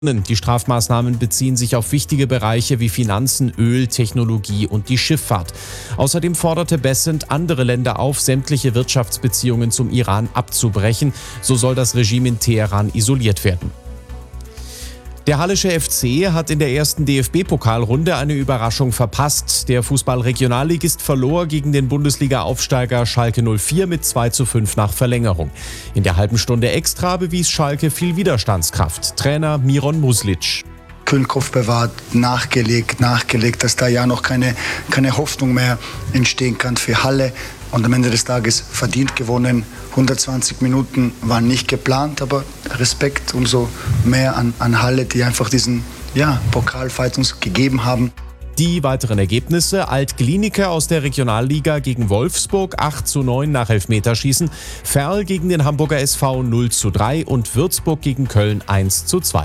Die Strafmaßnahmen beziehen sich auf wichtige Bereiche wie Finanzen, Öl, Technologie und die Schifffahrt. Außerdem forderte Bessent andere Länder auf, sämtliche Wirtschaftsbeziehungen zum Iran abzubrechen. So soll das Regime in Teheran isoliert werden. Der Hallische FC hat in der ersten DFB-Pokalrunde eine Überraschung verpasst. Der Fußball-Regionalligist verlor gegen den Bundesliga-Aufsteiger Schalke 04 mit 2:5 nach Verlängerung. In der halben Stunde extra bewies Schalke viel Widerstandskraft. Trainer Miron Muslic. Kühlen Kopf bewahrt, nachgelegt, dass da ja noch keine Hoffnung mehr entstehen kann für Halle. Und am Ende des Tages verdient gewonnen. 120 Minuten waren nicht geplant, aber Respekt umso mehr an Halle, die einfach diesen Pokalfight uns gegeben haben. Die weiteren Ergebnisse: Alt-Glienicke aus der Regionalliga gegen Wolfsburg 8:9 nach Elfmeterschießen, Verl gegen den Hamburger SV 0:3 und Würzburg gegen Köln 1:2.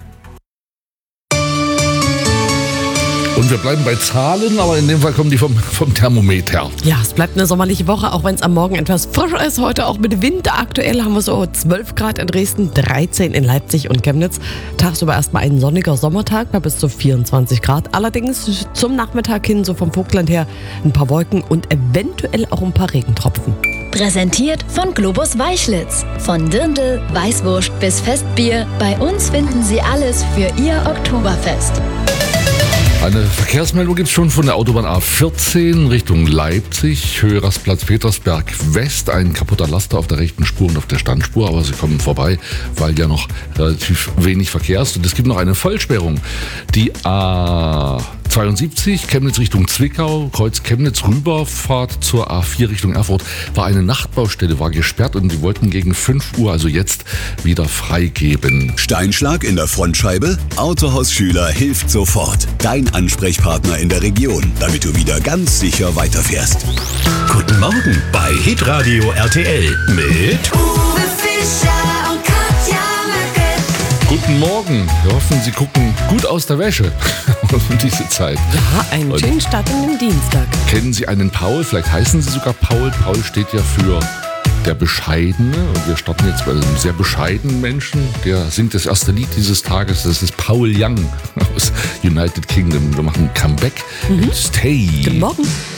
Und wir bleiben bei Zahlen, aber in dem Fall kommen die vom Thermometer. Ja, es bleibt eine sommerliche Woche, auch wenn es am Morgen etwas frischer ist. Heute auch mit Wind. Aktuell haben wir so 12 Grad in Dresden, 13 in Leipzig und Chemnitz. Tagsüber erstmal ein sonniger Sommertag bei bis zu 24 Grad. Allerdings zum Nachmittag hin, so vom Vogtland her, ein paar Wolken und eventuell auch ein paar Regentropfen. Präsentiert von Globus Weichlitz. Von Dirndl, Weißwurst bis Festbier. Bei uns finden Sie alles für Ihr Oktoberfest. Eine Verkehrsmeldung gibt es schon von der Autobahn A14 Richtung Leipzig, Höhe Rastplatz Petersberg West. Ein kaputter Laster auf der rechten Spur und auf der Standspur, aber sie kommen vorbei, weil ja noch relativ wenig Verkehr ist. Und es gibt noch eine Vollsperrung. Die A72 Chemnitz Richtung Zwickau, Kreuz Chemnitz Rüberfahrt zur A4 Richtung Erfurt, war eine Nachtbaustelle, war gesperrt und die wollten gegen 5 Uhr, also jetzt, wieder freigeben. Steinschlag in der Frontscheibe? Autohaus Schüler hilft sofort. Dein Ansprechpartner in der Region, damit du wieder ganz sicher weiterfährst. Guten Morgen bei Hitradio RTL mit Uwe Fischer und Katja Möcke. Guten Morgen. Wir hoffen, Sie gucken gut aus der Wäsche um diese Zeit. Ja, einen schönen Start in den Dienstag. Kennen Sie einen Paul? Vielleicht heißen Sie sogar Paul. Paul steht ja für der Bescheidene. Und wir starten jetzt bei einem sehr bescheidenen Menschen. Der singt das erste Lied dieses Tages. Das ist Paul Young aus United Kingdom. Wir machen ein Comeback. Stay. Guten Morgen.